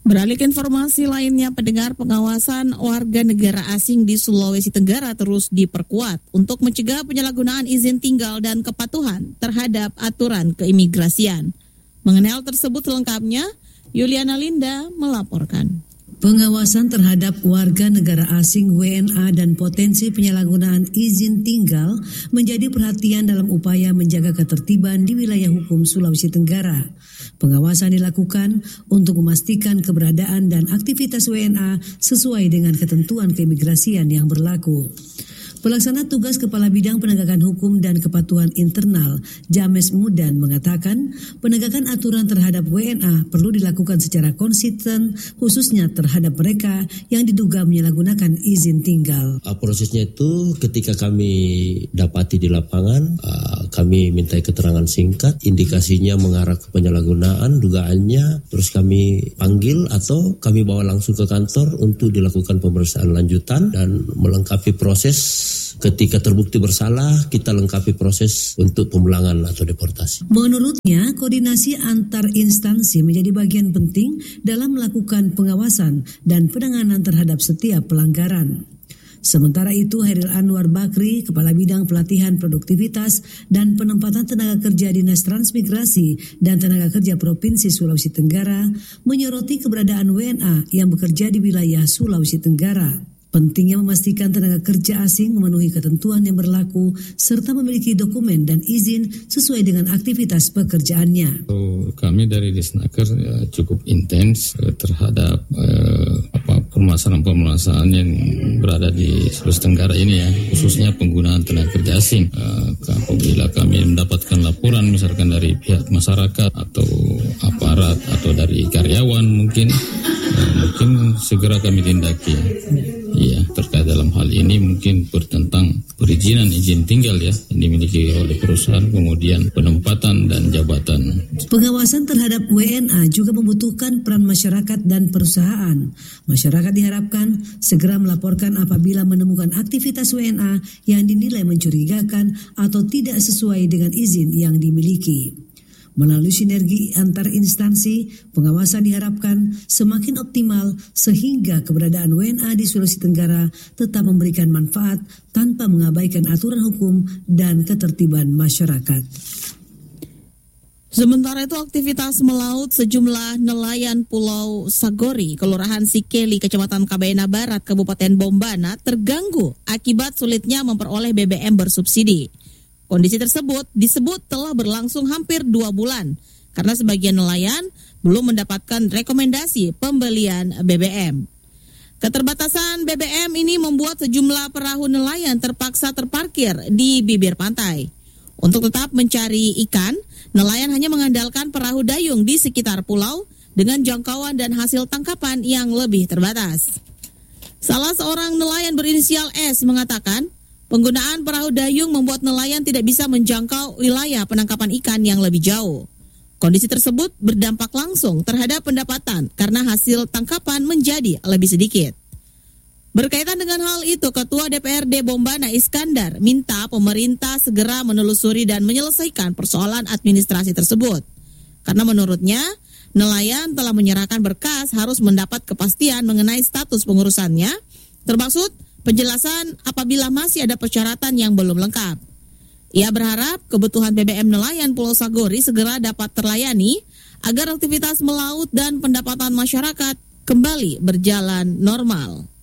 Beralih ke informasi lainnya, pendengar, pengawasan warga negara asing di Sulawesi Tenggara terus diperkuat untuk mencegah penyalahgunaan izin tinggal dan kepatuhan terhadap aturan keimigrasian. Mengenai hal tersebut selengkapnya, Yuliana Linda melaporkan. Pengawasan terhadap warga negara asing WNA dan potensi penyalahgunaan izin tinggal menjadi perhatian dalam upaya menjaga ketertiban di wilayah hukum Sulawesi Tenggara. Pengawasan dilakukan untuk memastikan keberadaan dan aktivitas WNA sesuai dengan ketentuan keimigrasian yang berlaku. Pelaksana tugas Kepala Bidang Penegakan Hukum dan Kepatuhan Internal, James Mudan, mengatakan penegakan aturan terhadap WNA perlu dilakukan secara konsisten, khususnya terhadap mereka yang diduga menyalahgunakan izin tinggal. Prosesnya itu ketika kami dapati di lapangan, kami minta keterangan singkat, indikasinya mengarah ke penyalahgunaan, dugaannya, terus kami panggil atau kami bawa langsung ke kantor untuk dilakukan pemeriksaan lanjutan dan melengkapi proses. Ketika terbukti bersalah, kita lengkapi proses untuk pemulangan atau deportasi. Menurutnya, koordinasi antar instansi menjadi bagian penting dalam melakukan pengawasan dan penanganan terhadap setiap pelanggaran. Sementara itu, Hairil Anwar Bakri, Kepala Bidang Pelatihan Produktivitas dan Penempatan Tenaga Kerja Dinas Transmigrasi dan Tenaga Kerja Provinsi Sulawesi Tenggara, menyoroti keberadaan WNA yang bekerja di wilayah Sulawesi Tenggara. Pentingnya memastikan tenaga kerja asing memenuhi ketentuan yang berlaku serta memiliki dokumen dan izin sesuai dengan aktivitas pekerjaannya. Kami dari Disnaker cukup intens terhadap permasalahan yang berada di Sulawesi Tenggara ini ya, khususnya penggunaan tenaga kerja asing. Apabila kami mendapatkan laporan misalkan dari pihak masyarakat atau aparat atau dari karyawan mungkin segera kami tindaki. Iya, terkait dalam hal ini mungkin tentang perizinan izin tinggal ya yang dimiliki oleh perusahaan, kemudian penempatan dan jabatan. Pengawasan terhadap WNA juga membutuhkan peran masyarakat dan perusahaan. Masyarakat diharapkan segera melaporkan apabila menemukan aktivitas WNA yang dinilai mencurigakan atau tidak sesuai dengan izin yang dimiliki. Melalui sinergi antar instansi, pengawasan diharapkan semakin optimal sehingga keberadaan WNA di Sulawesi Tenggara tetap memberikan manfaat tanpa mengabaikan aturan hukum dan ketertiban masyarakat. Sementara itu, aktivitas melaut sejumlah nelayan Pulau Sagori, Kelurahan Sikeli, Kecamatan Kabayana Barat, Kabupaten Bombana terganggu akibat sulitnya memperoleh BBM bersubsidi. Kondisi tersebut disebut telah berlangsung hampir 2 bulan karena sebagian nelayan belum mendapatkan rekomendasi pembelian BBM. Keterbatasan BBM ini membuat sejumlah perahu nelayan terpaksa terparkir di bibir pantai. Untuk tetap mencari ikan, nelayan hanya mengandalkan perahu dayung di sekitar pulau dengan jangkauan dan hasil tangkapan yang lebih terbatas. Salah seorang nelayan berinisial S mengatakan, penggunaan perahu dayung membuat nelayan tidak bisa menjangkau wilayah penangkapan ikan yang lebih jauh. Kondisi tersebut berdampak langsung terhadap pendapatan karena hasil tangkapan menjadi lebih sedikit. Berkaitan dengan hal itu, Ketua DPRD Bombana Iskandar minta pemerintah segera menelusuri dan menyelesaikan persoalan administrasi tersebut. Karena menurutnya, nelayan telah menyerahkan berkas harus mendapat kepastian mengenai status pengurusannya, termasuk penjelasan apabila masih ada persyaratan yang belum lengkap. Ia berharap kebutuhan BBM nelayan Pulau Sagori segera dapat terlayani agar aktivitas melaut dan pendapatan masyarakat kembali berjalan normal.